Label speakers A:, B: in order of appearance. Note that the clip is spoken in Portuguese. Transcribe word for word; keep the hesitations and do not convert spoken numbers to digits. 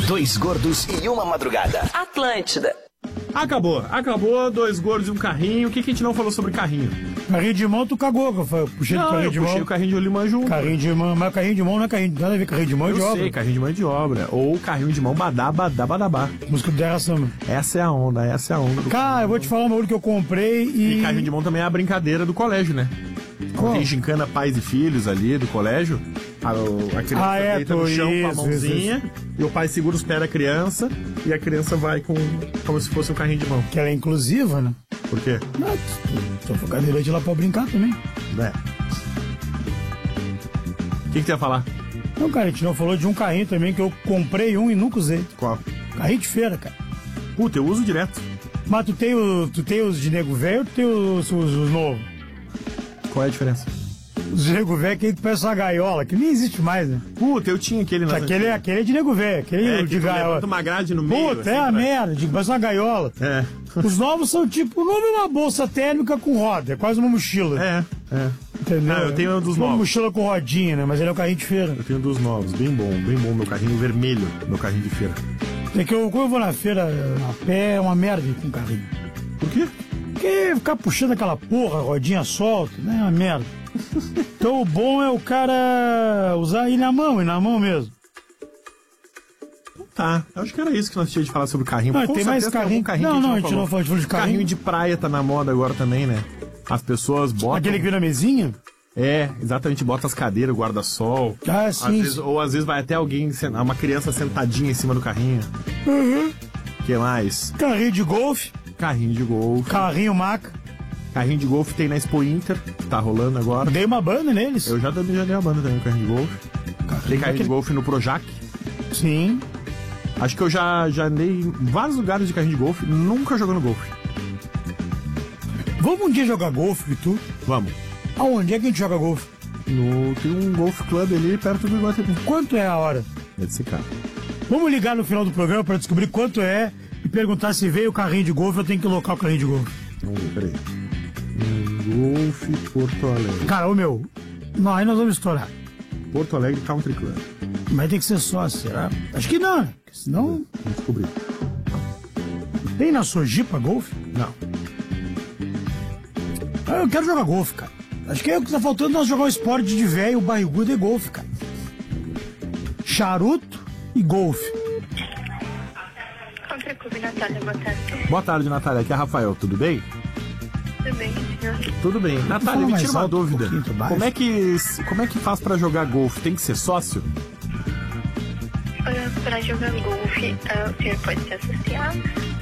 A: Dois gordos e uma madrugada.
B: Atlântida.
C: Acabou, acabou, dois gordos e um carrinho. O que, que a gente não falou sobre carrinho?
D: Carrinho de mão, tu cagou, que eu puxei
C: não,
D: do carrinho
C: eu
D: de
C: puxei
D: mão.
C: o carrinho de rolimã junto.
D: Carrinho de mão, mas carrinho de mão não é carrinho, nada a ver carrinho de mão é de
C: eu
D: obra.
C: sei, carrinho de mão é de obra. Ou carrinho de mão badá, badá, badabá.
D: Música do Terra Samba.
C: Essa é a onda, essa é a onda. Do
D: Cara, eu vou te falar um bagulho que eu comprei e...
C: E carrinho de mão também é a brincadeira do colégio, né?
D: Qual?
C: Tem gincana pais e filhos ali do colégio. A, a criança
D: Ah, é,
C: deita no
D: tô
C: chão
D: isso,
C: com a mãozinha
D: isso,
C: e o pai segura os pés da criança e a criança vai com como se fosse um carrinho de mão.
D: Que ela é inclusiva, né?
C: Por quê?
D: Não, só for cadeirante lá pra brincar também.
C: É. O que, que tu ia falar?
D: Não, cara, a gente não falou de um carrinho também que eu comprei um e nunca usei.
C: Qual?
D: Carrinho de feira, cara.
C: Puta, eu uso direto.
D: Mas tu tem, o, tu tem os de nego velho ou tu tem os, os, os novos?
C: Qual é a diferença?
D: Os de nego velho, aquele que parece uma gaiola, que nem existe mais, né?
C: Puta, eu tinha aquele... nas
D: Aquele, é- aquele é de nego velho, aquele
C: É,
D: de
C: que tu
D: gaiola.
C: levanta uma grade no meio.
D: Puta,
C: assim,
D: é a
C: pra-
D: merda, de, parece uma gaiola.
C: É.
D: Os novos são tipo, o novo é uma bolsa térmica com roda, é quase uma mochila.
C: É, é.
D: Entendeu?
C: Ah, eu tenho um dos
D: Uma
C: novos.
D: mochila com rodinha, né? Mas ele é um carrinho de feira.
C: Eu tenho dos novos, bem bom, bem bom. Meu carrinho vermelho, meu carrinho de feira.
D: É que eu, quando eu vou na feira a pé, é uma merda ir com carrinho.
C: Por quê?
D: Porque ficar puxando aquela porra, rodinha solta, né? É uma merda. Então o bom é o cara usar ir na mão, ir na mão mesmo.
C: Tá, eu acho que era isso que nós tínhamos de falar sobre carrinho.
D: Não,
C: Com
D: tem mais
C: certeza algum
D: carrinho.
C: que
D: Não, não, a gente
C: falou.
D: não falou, a gente falou de carrinho.
C: Carrinho de praia tá na moda agora também, né? As pessoas botam...
D: Aquele que vira na mesinha?
C: É, exatamente, bota as cadeiras, guarda-sol.
D: Ah,
C: Às
D: sim.
C: vezes- ou às vezes vai até alguém, sen- uma criança sentadinha em cima do carrinho.
D: Uhum.
C: Que mais?
D: Carrinho de golfe,
C: Carrinho de golfe.
D: carrinho maca.
C: Carrinho de golfe tem na Expo Inter, que tá rolando agora.
D: Dei uma banda neles.
C: Eu já também já dei a banda também, carrinho de golfe. Tem carrinho de golfe no Projac.
D: Sim.
C: Acho que eu já, já andei em vários lugares de carrinho de golfe, nunca jogando golfe.
D: Vamos um dia jogar golfe, tu?
C: Vamos.
D: Aonde é que a gente joga golfe?
C: No, tem um golf club ali perto do Iguatemi.
D: Quanto é a hora?
C: Deve ser caro.
D: Vamos ligar no final do programa para descobrir quanto é e perguntar se veio o carrinho de golfe ou tem que locar o carrinho de golfe.
C: Vamos ver, peraí. Um golfe Porto Alegre.
D: Cara, ô meu, não, aí nós vamos estourar.
C: Porto Alegre Country Club.
D: Vai ter que ser sócio, será? Acho que não, né? Porque senão...
C: Vamos descobrir.
D: Tem na Sojipa golfe?
C: Não.
D: Ah, eu quero jogar golfe, cara. Acho que é o que tá faltando nós jogar um esporte de velho, barrigudo e golfe, cara. Charuto e golfe.
E: Country Club Natália, boa tarde.
C: Boa tarde, Natália. Aqui é Rafael, tudo bem?
E: Tudo bem, senhor?
C: Tudo bem. Natália,
D: fala
C: me
D: mais
C: tira uma
D: alto um
C: dúvida.
D: pouquinho, tá baixo.
C: Como é que, como é que faz pra jogar golfe? Tem que ser sócio?
E: Para jogar golfe, ah, o senhor pode se associar